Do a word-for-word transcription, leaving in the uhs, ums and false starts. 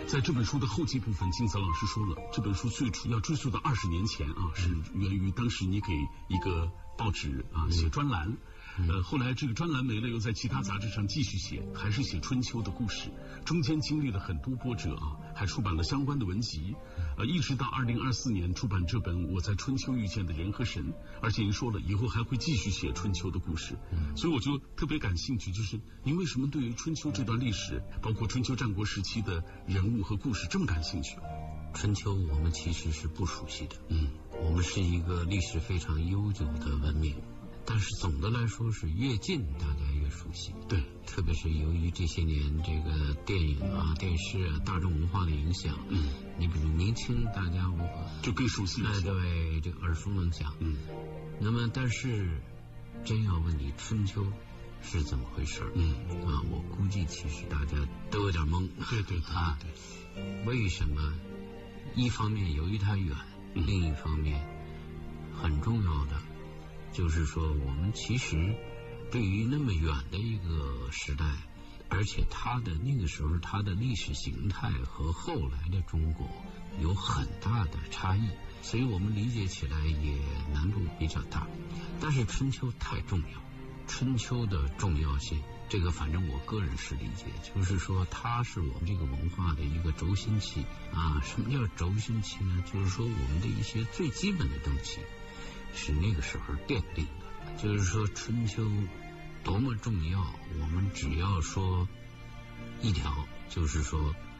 在这本书的后记部分，金泽老师说了，这本书最初要追溯到二十年前啊，是源于当时你给一个报纸啊写专栏。呃，后来这个专栏没了，又在其他杂志上继续写，还是写春秋的故事，中间经历了很多波折啊，还出版了相关的文集，呃，一直到二零二四年出版这本《我在春秋遇见的人和神》，而且您说了以后还会继续写春秋的故事，嗯，所以我就特别感兴趣，就是您为什么对于春秋这段历史，包括春秋战国时期的人物和故事这么感兴趣？ 春秋我们其实是不熟悉的，嗯，我们是一个历史非常悠久的文明。但是总的来说是越近大家越熟悉， 对， 特别是由于这些年这个电影啊、电视啊、大众文化的影响，嗯，你比如明清，大家我就更熟悉了， 哎，对，这个耳熟能详，嗯。那么，但是真要问你春秋是怎么回事，嗯啊，我估计其实大家都有点懵， 对对啊，对，为什么？一方面由于它远，嗯、另一方面很重要的。就是说我们其实对于那么远的一个时代，而且它的那个时候它的历史形态和后来的中国有很大的差异，所以我们理解起来也难度比较大。但是春秋太重要，春秋的重要性，这个反正我个人是理解，就是说它是我们这个文化的一个轴心器啊。什么叫轴心器呢？就是说我们的一些最基本的东西是那个时候奠定的，就是说春秋多么重要，我们只要说一条，就是说